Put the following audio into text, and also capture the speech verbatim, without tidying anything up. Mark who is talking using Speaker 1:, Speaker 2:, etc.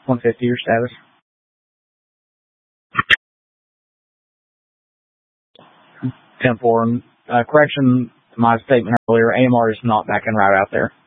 Speaker 1: one fifty, your status. ten four, uh, correction to my statement earlier, A M R is not back en route out there.